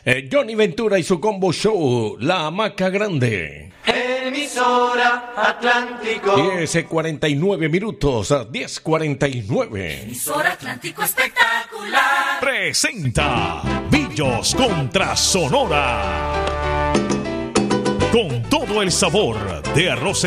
Johnny Ventura y su combo show, La Hamaca Grande. Emisora Atlántico. 10:49 minutos, 10:49. Emisora Atlántico espectacular. Presenta Billos contra Sonora. Con todo el sabor de arroz